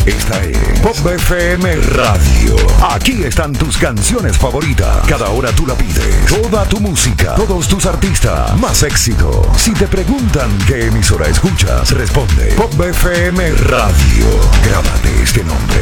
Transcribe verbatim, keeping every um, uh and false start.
Esta es Pop F M Radio. Aquí están tus canciones favoritas. Cada hora tú la pides. Toda tu música, todos tus artistas, más éxito. Si te preguntan qué emisora escuchas, responde Pop F M Radio. Grábate este nombre.